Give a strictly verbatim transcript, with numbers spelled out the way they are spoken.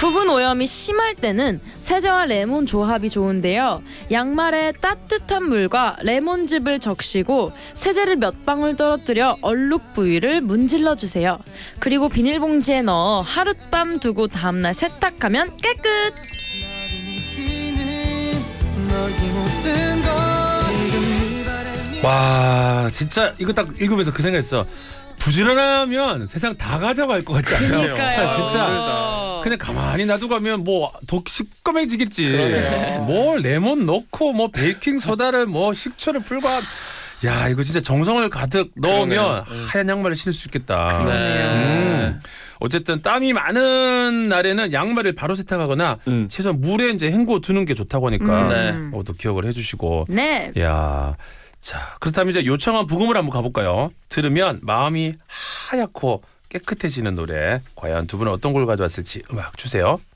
구분 오염이 심할 때는 세제와 레몬 조합이 좋은데요. 양말에 따뜻한 물과 레몬즙을 적시고 세제를 몇 방울 떨어뜨려 얼룩 부위를 문질러 주세요. 그리고 비닐봉지에 넣어 하룻밤 두고 다음날 세탁하면 깨끗! 와 진짜 이거 딱 읽으면서 그 생각했어. 부지런하면 세상 다 가져갈 것 같지 않아요? 그러니까요. 진짜 그냥 가만히 놔두가면 뭐 더 시꺼매지겠지. 그러네요. 뭐 레몬 넣고 뭐 베이킹 소다를 뭐 식초를 풀고 야 이거 진짜 정성을 가득 넣으면 그러네요. 하얀 양말을 신을 수 있겠다. 그러네요. 음. 어쨌든 땀이 많은 날에는 양말을 바로 세탁하거나 음. 최소한 물에 이제 헹궈 두는 게 좋다고 하니까 음. 어, 또 기억을 해주시고. 네. 야, 자 그렇다면 이제 요청한 부금을 한번 가볼까요? 들으면 마음이 하얗고 깨끗해지는 노래. 과연 두 분은 어떤 걸 가져왔을지 음악 주세요.